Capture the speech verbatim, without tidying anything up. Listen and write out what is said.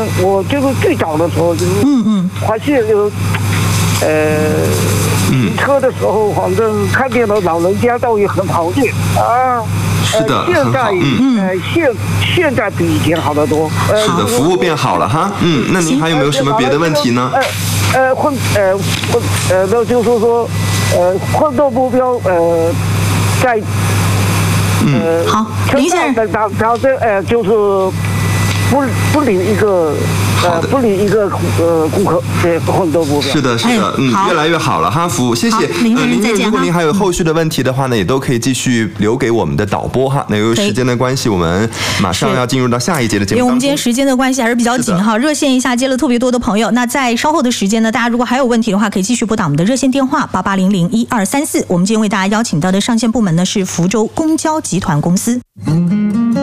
正我就是最早的时候就是， 嗯嗯， 发现有，呃，骑车的时候，反正看见了老人家倒也很讨厌啊。 是的， 呃、现在， 嗯， 呃，现现在比以前好得多。呃、 是的，服务变好了哈。嗯，那您还有没有什么别的问题呢？ 呃呃混呃混呃，那就是说，呃，混动目标呃，在呃，好，林先生， 他他这呃就是不不领一个。呃，不理一个呃顾客的混动目标。 是的，是的，嗯，越来越好了哈，服务，谢谢。 林先生再见。 如果您还有后续的问题的话呢，也都可以继续留给我们的导播哈。那由于时间的关系，我们马上要进入到下一节的节目当中。因为我们今天时间的关系还是比较紧哈，热线一下接了特别多的朋友。那在稍后的时间呢，大家如果还有问题的话，可以继续拨打我们的热线电话八八零零一二三四。我们今天为大家邀请到的上线部门呢是福州公交集团公司。